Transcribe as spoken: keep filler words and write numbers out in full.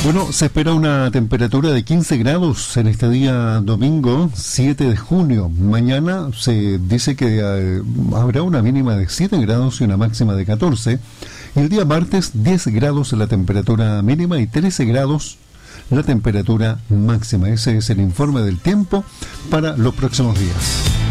Bueno, se espera una temperatura de quince grados en este día domingo siete de junio. Mañana se dice que eh, habrá una mínima de siete grados y una máxima de catorce. Y el día martes diez grados la temperatura mínima y trece grados la temperatura máxima. Ese es el informe del tiempo para los próximos días.